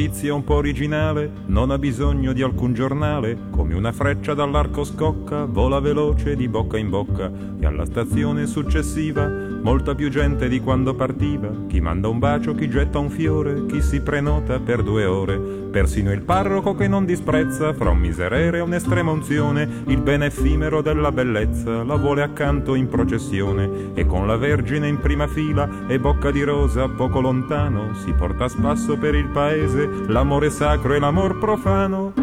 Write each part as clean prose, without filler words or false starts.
Notizia un po' originale, non ha bisogno di alcun giornale, come una freccia dall'arco scocca, vola veloce di bocca in bocca, e alla stazione successiva molta più gente di quando partiva, chi manda un bacio, chi getta un fiore, chi si prenota per 2 ore, persino il parroco che non disprezza, fra un miserere e un'estrema unzione, il bene effimero della bellezza, la vuole accanto in processione, e con la Vergine in prima fila e Bocca di Rosa poco lontano, si porta a spasso per il paese l'amore sacro e l'amor profano.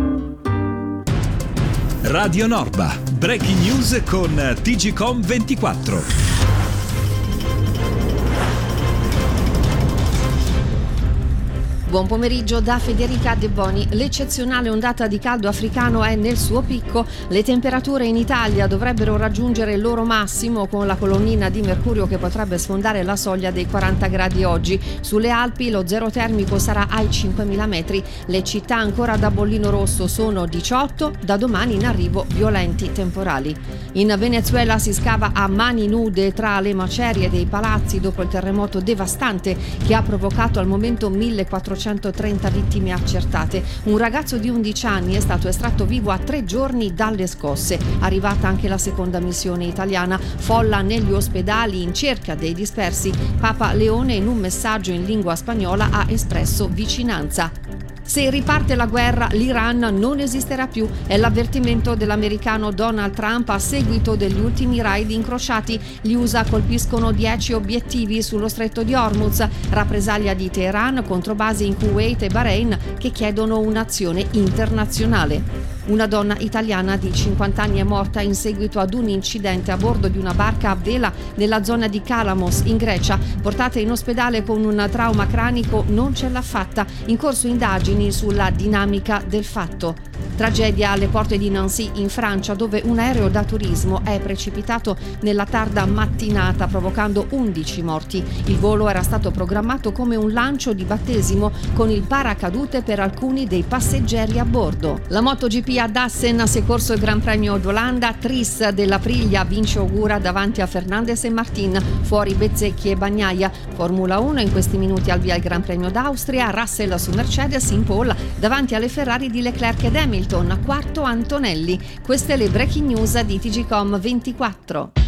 Radio Norba, breaking news con TGcom 24. Buon pomeriggio da Federica De Boni. L'eccezionale ondata di caldo africano è nel suo picco. Le temperature in Italia dovrebbero raggiungere il loro massimo, con la colonnina di mercurio che potrebbe sfondare la soglia dei 40 gradi oggi. Sulle Alpi lo zero termico sarà ai 5.000 metri. Le città ancora da bollino rosso sono 18, da domani in arrivo violenti temporali. In Venezuela si scava a mani nude tra le macerie dei palazzi dopo il terremoto devastante che ha provocato al momento 1.430 vittime accertate. Un ragazzo di 11 anni è stato estratto vivo a 3 giorni dalle scosse. Arrivata anche la seconda missione italiana, folla negli ospedali in cerca dei dispersi. Papa Leone in un messaggio in lingua spagnola ha espresso vicinanza. Se riparte la guerra, l'Iran non esisterà più. È l'avvertimento dell'americano Donald Trump a seguito degli ultimi raid incrociati. Gli USA colpiscono 10 obiettivi sullo stretto di Hormuz. Rappresaglia di Teheran contro basi in Kuwait e Bahrain che chiedono un'azione internazionale. Una donna italiana di 50 anni è morta in seguito ad un incidente a bordo di una barca a vela nella zona di Kalamos, in Grecia. Portata in ospedale con un trauma cranico, non ce l'ha fatta. In corso indagini sulla dinamica del fatto. Tragedia alle porte di Nancy, in Francia, dove un aereo da turismo è precipitato nella tarda mattinata, provocando 11 morti. Il volo era stato programmato come un lancio di battesimo con il paracadute per alcuni dei passeggeri a bordo. La MotoGP ad Assen si è corso il Gran Premio d'Olanda. Tris dell'Aprilia vince Ogura davanti a Fernandez e Martin, fuori Bezzecchi e Bagnaia. Formula 1 in questi minuti al via il Gran Premio d'Austria, Russell su Mercedes in pole davanti alle Ferrari di Leclerc ed Hamilton, quarto Antonelli. Queste le breaking news di TGcom 24.